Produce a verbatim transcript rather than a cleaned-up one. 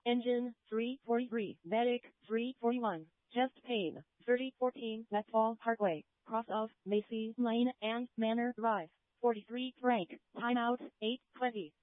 Engine, three forty-three. Medic, three forty-one. Chest pain, thirty fourteen. Westfall Parkway, cross of Macy Lane and Manor Drive. forty-three Frank. Timeout, eight twenty.